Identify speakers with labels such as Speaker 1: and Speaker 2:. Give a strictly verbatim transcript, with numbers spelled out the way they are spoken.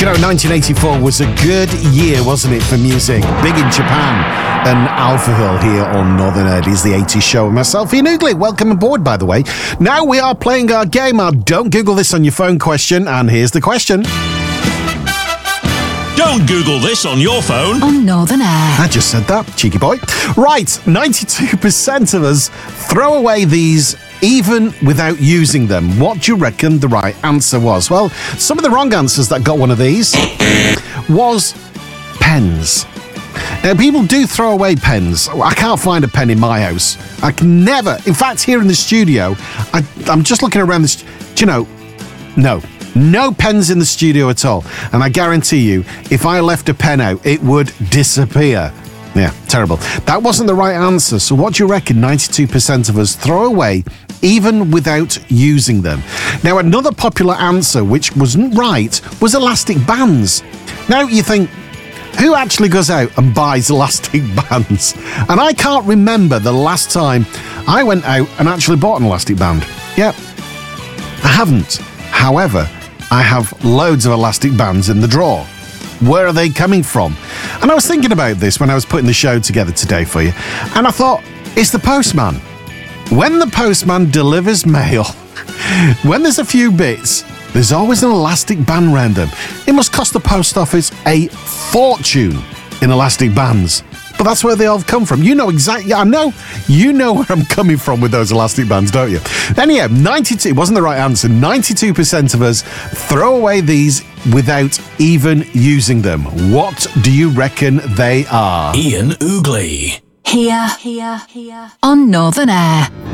Speaker 1: know, nineteen eighty-four was a good year, wasn't it, for music? Big in Japan. And Alphaville here on Northern Air. It is the eighties show with myself, Ian Oogley. Welcome aboard, by the way. Now we are playing our game, our Don't Google This on Your Phone question, and here's the question.
Speaker 2: Don't Google this on your phone.
Speaker 3: On Northern Air.
Speaker 1: I just said that, cheeky boy. Right, ninety-two percent of us throw away these even without using them. What do you reckon the right answer was? Well, some of the wrong answers that got one of these was pens. Now, people do throw away pens. I can't find a pen in my house. I can never. In fact, here in the studio, I, I'm just looking around this. Do you know? No. No pens in the studio at all. And I guarantee you, if I left a pen out, it would disappear. Yeah, terrible. That wasn't the right answer. So what do you reckon ninety-two percent of us throw away even without using them? Now, another popular answer, which wasn't right, was elastic bands. Now, you think, who actually goes out and buys elastic bands? And I can't remember the last time I went out and actually bought an elastic band. Yep, I haven't. However, I have loads of elastic bands in the drawer. Where are they coming from? And I was thinking about this when I was putting the show together today for you. And I thought, it's the postman. When the postman delivers mail, when there's a few bits, there's always an elastic band around them. It must cost the post office a fortune in elastic bands. But that's where they all come from. You know exactly, I know, you know where I'm coming from with those elastic bands, don't you? Anyhow, ninety-two, wasn't the right answer. ninety-two percent of us throw away these without even using them. What do you reckon they are?
Speaker 2: Ian Oogley.
Speaker 3: Here, here, here. On Northern Air.